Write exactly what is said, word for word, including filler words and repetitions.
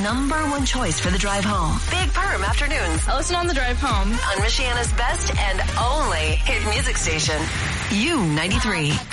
number one choice for the drive home. Big Perm Afternoons. I listen on the drive home. On Michiana's best and only hit music station. U ninety-three.